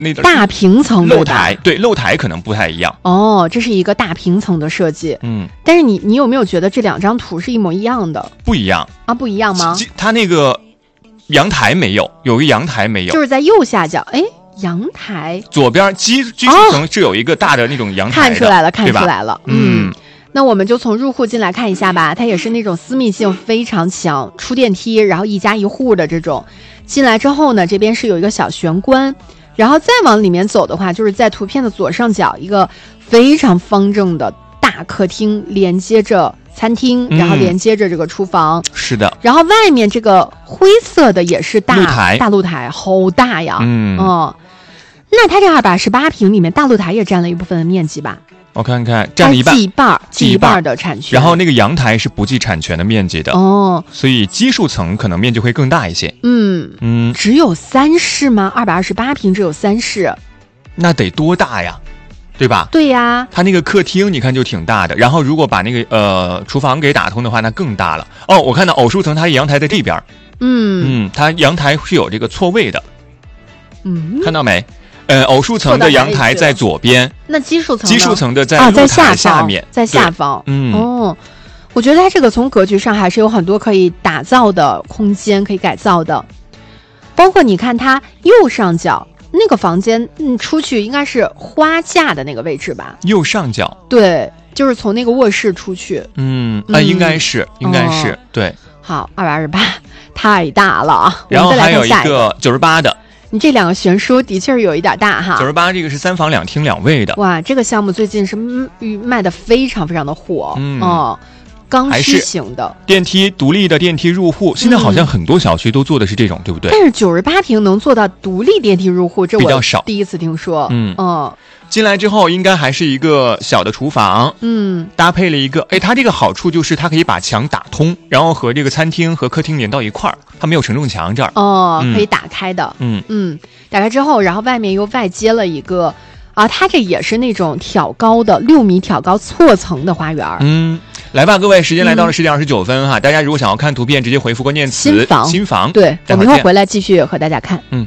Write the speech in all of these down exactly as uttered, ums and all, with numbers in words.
那个大平层露台，对，露台可能不太一样。 哦，这是一个大平层的设计。 嗯， 但是你你有没有觉得这两张图是一模一样的？ 不一样啊，不一样吗？ 它那个阳台没有，有个阳台没有， 就是在右下角。哎，阳台左边基基础层是有一个大的那种阳台的、哦、 看出来了，看出来了。 嗯。 嗯，那我们就从入户进来看一下吧，它也是那种私密性非常强，出电梯然后一家一户的这种。进来之后呢，这边是有一个小玄关，然后再往里面走的话，就是在图片的左上角一个非常方正的大客厅，连接着餐厅，然后连接着这个厨房。 嗯、是的。 然后外面这个灰色的也是大露台， 大露台，好大呀。 嗯哦，那它这二百二十八平里面，大露台也占了一部分的面积吧？ 我看看，占了一半， 记一半， 记一半的产权。 然后那个阳台是不计产权的面积的哦， 所以基数层可能面积会更大一些。 嗯嗯， 只有三室吗？二百二十八平只有三室， 那得多大呀？对吧？ 对呀， 它那个客厅你看就挺大的，然后如果把那个呃厨房给打通的话，那更大了。哦，我看到偶数层它阳台在这边， 嗯嗯，它阳台是有这个错位的， 嗯， 看到没？呃，偶数层的阳台在左边， 那基数层基数层的在啊，在下下面， 在下方。 嗯， 哦，我觉得它这个从格局上还是有很多可以打造的空间，可以改造的。包括你看它右上角那个房间，嗯，出去应该是花架的那个位置吧？ 右上角， 对，就是从那个卧室出去。 嗯，啊、呃，应该是，应该是， 哦、 对。 好，二百二十八太大了啊！ 然后还有一个个九十八的。 你这两个悬殊的确是有一点大哈。 九十八这个是三房两厅两卫的。 哇，这个项目最近是卖的非常非常的火。 嗯哦，刚需型的电梯，独立的电梯入户，现在好像很多小区都做的是这种，嗯、对不对？ 但是九十八平能做到独立电梯入户，这我比较少， 第一次听说。 嗯嗯。 进来之后应该还是一个小的厨房， 嗯， 搭配了一个，哎，它这个好处就是它可以把墙打通，然后和这个餐厅和客厅连到一块儿，它没有承重墙这儿。 哦，嗯、可以打开的。 嗯嗯，打开之后，然后外面又外接了一个，啊，它这也是那种挑高的六米挑高错层的花园。 嗯，来吧，各位，时间来到了十点二十九分哈、嗯，大家如果想要看图片，直接回复关键词新房， 新房。 对，我们一会儿回来继续和大家看。 嗯。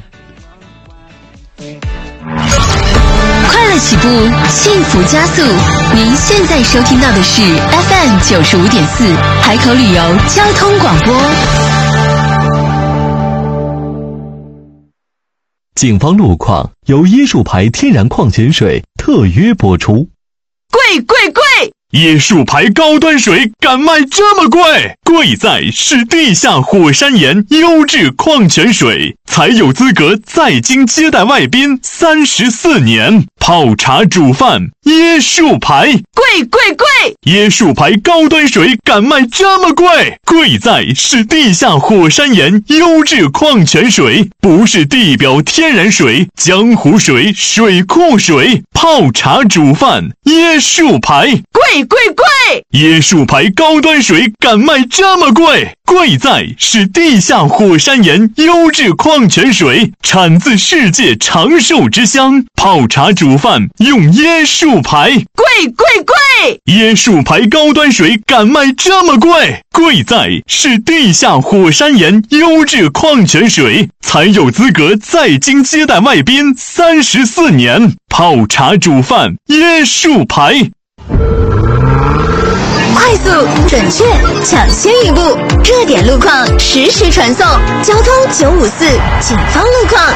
快乐起步，幸福加速。您现在收听到的是 F M 九十五点四海口旅游交通广播。 警方路况由椰树牌天然矿泉水特约播出。 贵贵贵！ 椰树牌高端水敢卖这么贵？贵在是地下火山岩优质矿泉水，才有资格在京接待外宾三十四年。泡茶煮饭，椰树牌， 贵贵贵！ 椰树牌高端水敢卖这么贵？贵在是地下火山岩优质矿泉水，不是地表天然水、江湖水、水库水。泡茶煮饭，椰树牌， 贵贵贵！ 椰树牌高端水敢卖这么贵？贵在是地下火山岩优质矿泉水，产自世界长寿之乡。泡茶煮饭用椰树牌， 贵贵贵！ 椰树牌高端水敢卖这么贵？贵在是地下火山岩优质矿泉水，才有资格在京接待外宾三十四年。泡茶煮饭，椰树牌。 快速、准确、抢先一步，热点路况实时传送。交通九五四，警方路况。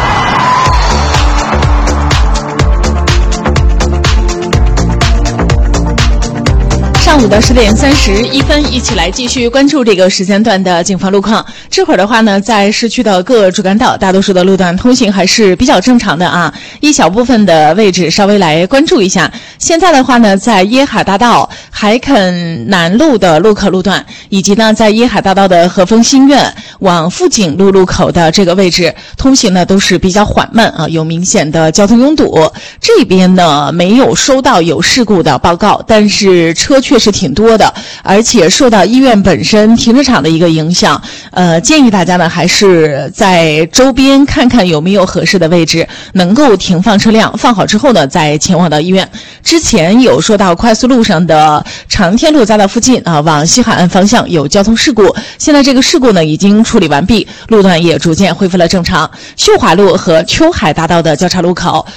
上午的十点三十一分，一起来继续关注这个时间段的警方路况。这会儿的话呢，在市区的各主干道，大多数的路段通行还是比较正常的啊。一小部分的位置稍微来关注一下。现在的话呢，在椰海大道海垦南路的路口路段，以及呢在椰海大道的和丰新苑往富锦路路口的这个位置，通行呢都是比较缓慢啊，有明显的交通拥堵。这边呢没有收到有事故的报告，但是车确实挺多的，而且受到医院本身停车场的一个影响，呃，建议大家呢还是在周边看看有没有合适的位置能够停放车辆，放好之后呢再前往到医院。之前有说到快速路上的长天路匝道附近啊，往西海岸方向有交通事故，现在这个事故呢已经处理完毕，路段也逐渐恢复了正常。秀华路和秋海大道的交叉路口